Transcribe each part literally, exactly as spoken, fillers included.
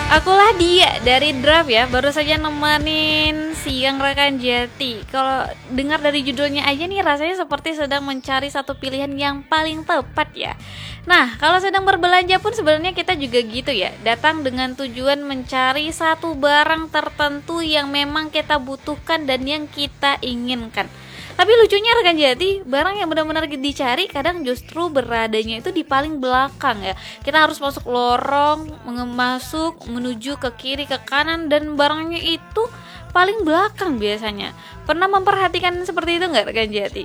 Akulah dia dari Draft ya, baru saja nemenin siang rekan Jati. Kalau dengar dari judulnya aja nih rasanya seperti sedang mencari satu pilihan yang paling tepat ya. Nah, kalau sedang berbelanja pun sebenarnya kita juga gitu ya, datang dengan tujuan mencari satu barang tertentu yang memang kita butuhkan dan yang kita inginkan. Tapi lucunya rekan Jati, barang yang benar-benar dicari kadang justru beradanya itu di paling belakang ya. Kita harus masuk lorong, masuk, menuju ke kiri, ke kanan, dan barangnya itu paling belakang biasanya. Pernah memperhatikan seperti itu nggak rekan Jati?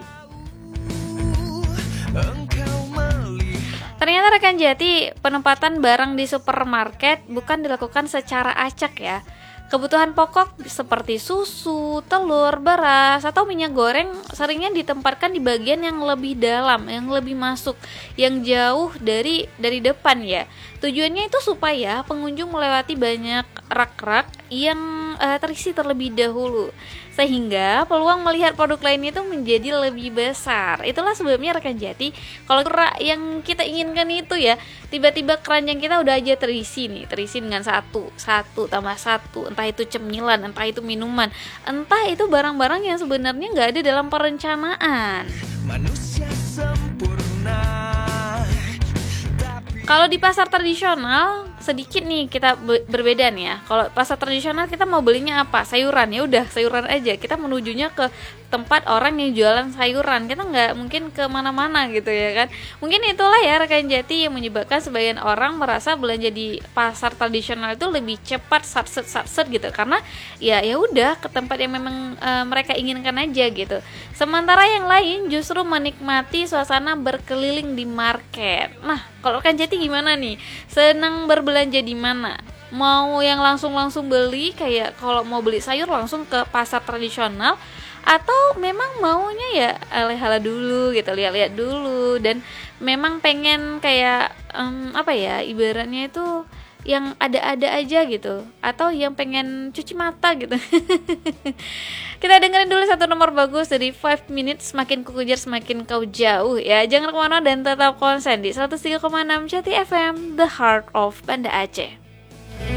Ternyata rekan Jati, penempatan barang di supermarket bukan dilakukan secara acak ya. Kebutuhan pokok seperti susu, telur, beras, atau minyak goreng seringnya ditempatkan di bagian yang lebih dalam, yang lebih masuk, yang jauh dari dari depan ya. Tujuannya itu supaya pengunjung melewati banyak rak-rak yang uh, terisi terlebih dahulu, sehingga peluang melihat produk lain itu menjadi lebih besar. Itulah sebabnya rekan Jati, kalau rak yang kita inginkan itu ya, tiba-tiba keranjang kita udah aja terisi nih, terisi dengan satu, satu tambah satu, entah itu cemilan, entah itu minuman, entah itu barang-barang yang sebenarnya nggak ada dalam perencanaan. Manusia sempurna. Kalau di pasar tradisional sedikit nih kita be- berbeda nih ya. Kalau pasar tradisional kita mau belinya apa? Sayuran, ya udah sayuran aja. Kita menujunya ke tempat orang yang jualan sayuran. Kita nggak mungkin ke mana-mana gitu ya kan. Mungkin itulah ya rekan Jati yang menyebabkan sebagian orang merasa belanja di pasar tradisional itu lebih cepat, satset satset gitu. Karena ya ya udah ke tempat yang memang e, mereka inginkan aja gitu. Sementara yang lain justru menikmati suasana berkeliling di market. Nah, kalau rekan Jati gimana nih? Senang berbelanja di mana? Mau yang langsung-langsung beli, kayak kalau mau beli sayur langsung ke pasar tradisional, atau memang maunya ya lehala dulu gitu, lihat-lihat dulu, dan memang pengen kayak um, apa ya, ibaratnya itu yang ada-ada aja gitu, atau yang pengen cuci mata gitu. Kita dengerin dulu satu nomor bagus dari five minutes, semakin ku kejar semakin kau jauh ya. Jangan kemana dan tetap konsen di seratus tiga koma enam Jati F M, The Heart of Banda Aceh.